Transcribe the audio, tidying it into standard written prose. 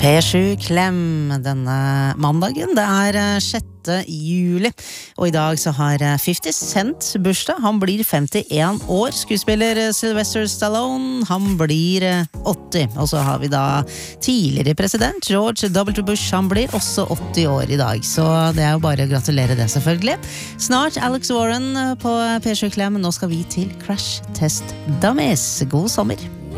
P7-klem denne mandagen, det 6. juli, og i dag så har 50 Cent bursdag. Han blir 51 år. Skuespiller Sylvester Stallone, han blir 80. Og så har vi da tidligere president George W. Bush, han blir også 80 år i dag. Så det jo bare å gratulere det selvfølgelig. Snart Alex Warren på P7-klem. Nå skal vi til Crash Test Dummies. God sommer!